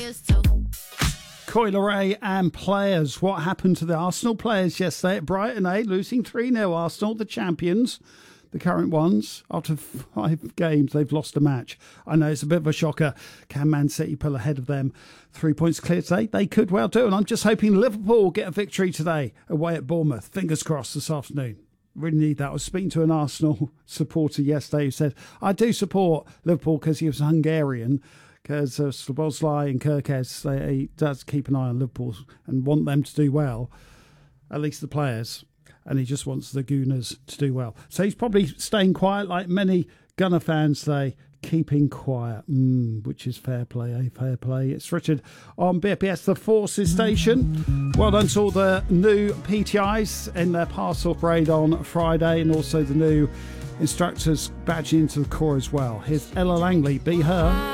Coi Leray and players. What happened to the Arsenal players yesterday at Brighton, losing 3-0. Arsenal, the champions, the current ones. After 5 games, they've lost a match. I know it's a bit of a shocker. Can Man City pull ahead of them? 3 points clear today. They could well do. And I'm just hoping Liverpool will get a victory today away at Bournemouth. Fingers crossed this afternoon. Really need that. I was speaking to an Arsenal supporter yesterday who said, I do support Liverpool because he was Hungarian, because Szoboszlai and Kirkes, he does keep an eye on Liverpool and want them to do well, at least the players, and he just wants the Gunners to do well. So he's probably staying quiet like many Gunner fans say, keeping quiet, which is fair play, fair play. It's Richard on BFBS, the Forces Station. Well done to all the new PTIs in their parcel parade on Friday, and also the new instructors badging into the corps as well. Here's Ella Langley, Be Her.